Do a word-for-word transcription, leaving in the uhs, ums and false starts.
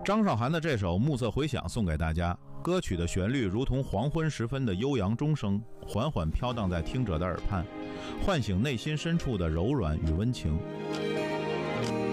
张韶涵的这首《暮色回响》送给大家。歌曲的旋律如同黄昏时分的悠扬钟声，缓缓飘荡在听者的耳畔，唤醒内心深处的柔软与温情。